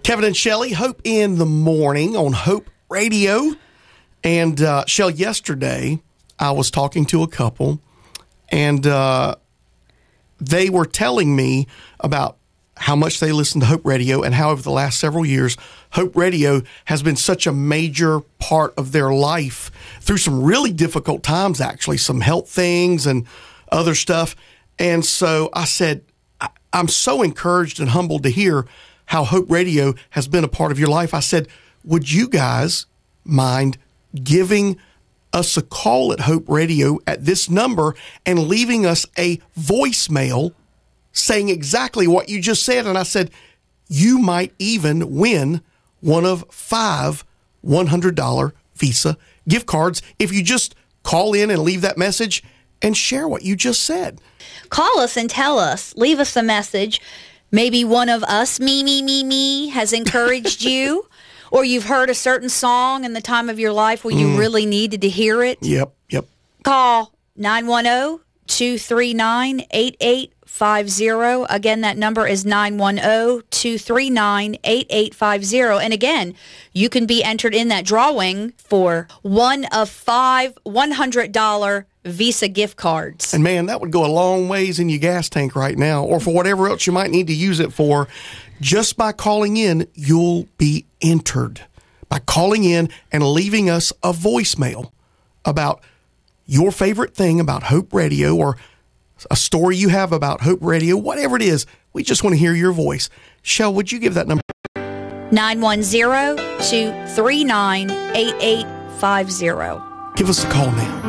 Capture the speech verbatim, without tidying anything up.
Kevin and Shelley, Hope in the Morning on Hope Radio. And, uh, Shell, yesterday I was talking to a couple, and uh, they were telling me about how much they listen to Hope Radio and how over the last several years, Hope Radio has been such a major part of their life through some really difficult times, actually, some health things and other stuff. And so I said, I'm so encouraged and humbled to hear how Hope Radio has been a part of your life. I said, would you guys mind giving us a call at Hope Radio at this number and leaving us a voicemail saying exactly what you just said? And I said, you might even win one of five one hundred dollars Visa gift cards if you just call in and leave that message and share what you just said. Call us and tell us. Leave us a message. Maybe one of us, me, me, me, me, has encouraged you, or you've heard a certain song in the time of your life where you mm. really needed to hear it. Yep, yep. Call nine one zero, two three nine, eight eight five zero. Again, that number is nine one zero, two three nine, eight eight five zero. And again, you can be entered in that drawing for one of five one hundred dollars Visa gift cards. And man, that would go a long ways in your gas tank right now, or for whatever else you might need to use it for. Just by calling in, you'll be entered. By calling in and leaving us a voicemail about your favorite thing about Hope Radio, or a story you have about Hope Radio, whatever it is, we just want to hear your voice. Shell, would you give that number? nine one zero, two three nine, eight eight five zero. Give us a call now.